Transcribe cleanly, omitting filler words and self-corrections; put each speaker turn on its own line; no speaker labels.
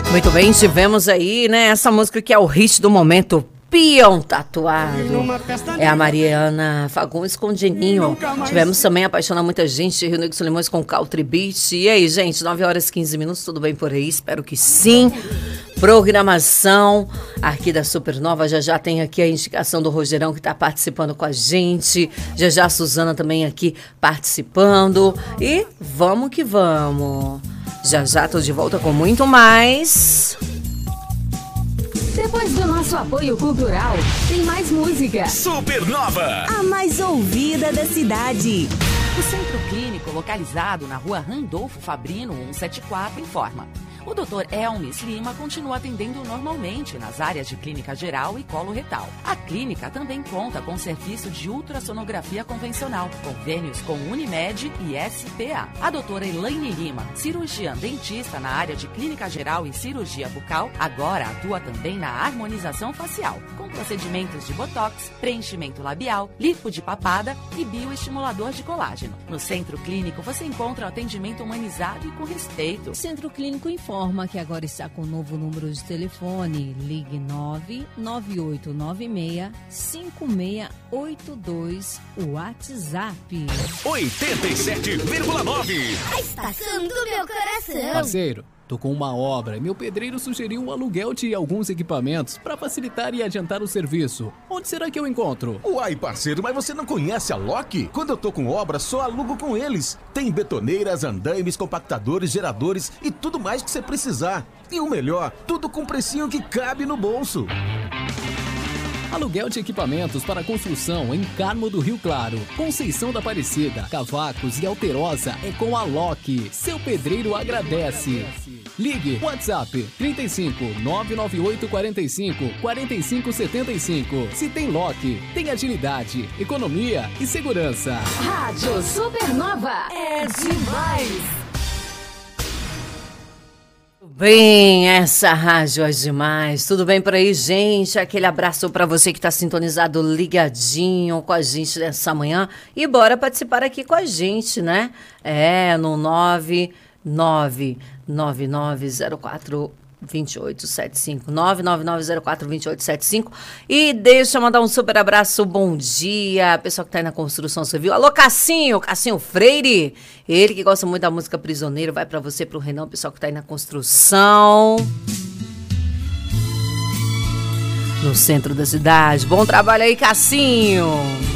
Muito bem, tivemos aí, né, essa música que é o hit do momento, Peão Tatuado. É a Mariana Fagundes com Dininho. Tivemos também Apaixona Muita Gente, Rio Negro Solimões com Country Beat. E aí, gente, 9 horas e 15 minutos, tudo bem por aí? Espero que sim. Programação aqui da Supernova. Já já tem aqui a indicação do Rogerão que está participando com a gente. Já já a Suzana também aqui participando. E vamos que vamos. Já já tô de volta com muito mais.
Depois do nosso apoio cultural, tem mais música.
Supernova,
a mais ouvida da cidade.
O Centro Clínico, localizado na rua Randolfo Fabrino 174, informa. O Dr. Elmis Lima continua atendendo normalmente nas áreas de clínica geral e colo retal. A clínica também conta com serviço de ultrassonografia convencional, convênios com Unimed e SPA. A doutora Elaine Lima, cirurgiã dentista na área de clínica geral e cirurgia bucal, agora atua também na harmonização facial, com procedimentos de botox, preenchimento labial, lipo de papada e bioestimulador de colágeno. No Centro Clínico você encontra um atendimento humanizado e com respeito.
Centro Clínico informa que agora está com um novo número de telefone. Ligue 99896-5682. WhatsApp
87,9.
A estação do meu coração.
Parceiro, tô com uma obra e meu pedreiro sugeriu um aluguel de alguns equipamentos para facilitar e adiantar o serviço. Onde será que eu encontro?
Uai, parceiro, mas você não conhece a Loki? Quando eu tô com obra, só alugo com eles. Tem betoneiras, andaimes, compactadores, geradores e tudo mais que você precisar. E o melhor, tudo com precinho que cabe no bolso.
Aluguel de equipamentos para construção em Carmo do Rio Claro, Conceição da Aparecida, Cavacos e Alterosa é com a Loki. Seu pedreiro agradece. Ligue WhatsApp 35 998 45 45 75. Se tem Loki, tem agilidade, economia e segurança.
Rádio Supernova é demais.
Bem, essa rádio é demais. Tudo bem por aí, gente? Aquele abraço para você que está sintonizado, ligadinho com a gente nessa manhã. E bora participar aqui com a gente, né? No 999042875 999042875. E deixa eu mandar um super abraço, bom dia, pessoal que tá aí na construção civil. Alô, Cassinho Freire, ele que gosta muito da música Prisioneiro, vai pra você, pro Renan, pessoal que tá aí na construção no centro da cidade. Bom trabalho aí, Cassinho.